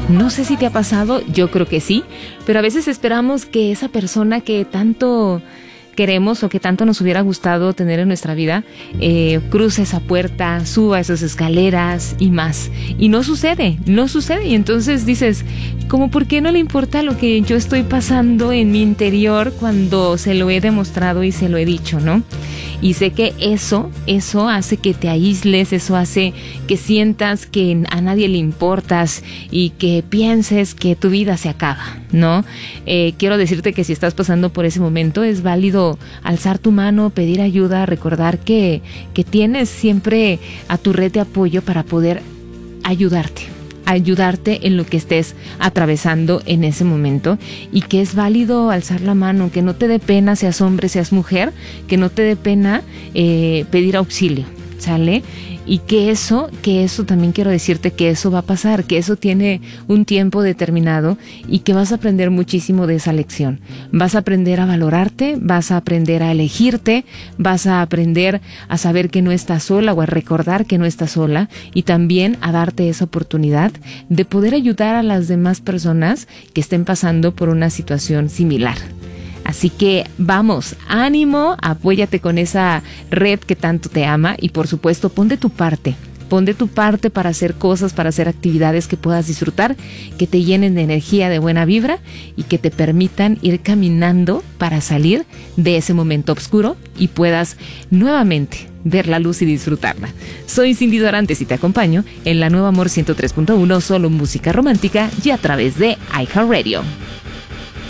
No sé si te ha pasado, yo creo que sí, pero a veces esperamos que esa persona que tanto queremos o que tanto nos hubiera gustado tener en nuestra vida, cruce esa puerta, suba esas escaleras y más. Y no sucede. Y entonces dices, ¿cómo por qué no le importa lo que yo estoy pasando en mi interior cuando se lo he demostrado y se lo he dicho, ¿no? Y sé que eso hace que te aísles, eso hace que sientas que a nadie le importas y que pienses que tu vida se acaba, ¿no? Quiero decirte que si estás pasando por ese momento, es válido alzar tu mano, pedir ayuda, recordar que tienes siempre a tu red de apoyo para poder ayudarte en lo que estés atravesando en ese momento, y que es válido alzar la mano, que no te dé pena, seas hombre, seas mujer, que no te dé pena pedir auxilio, ¿sale? Y que eso también quiero decirte que eso va a pasar, que eso tiene un tiempo determinado y que vas a aprender muchísimo de esa lección. Vas a aprender a valorarte, vas a aprender a elegirte, vas a aprender a saber que no estás sola o a recordar que no estás sola, y también a darte esa oportunidad de poder ayudar a las demás personas que estén pasando por una situación similar. Así que vamos, ánimo, apóyate con esa red que tanto te ama y por supuesto pon de tu parte para hacer cosas, para hacer actividades que puedas disfrutar, que te llenen de energía, de buena vibra y que te permitan ir caminando para salir de ese momento oscuro y puedas nuevamente ver la luz y disfrutarla. Soy Cindy Dorantes y te acompaño en la Nueva Amor 103.1, solo música romántica y a través de iHeartRadio.